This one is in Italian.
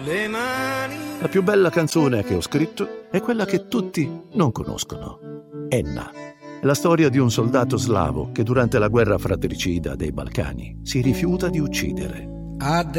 La più bella canzone che ho scritto è quella che tutti non conoscono. Enna. È la storia di un soldato slavo che durante la guerra fratricida dei Balcani si rifiuta di uccidere.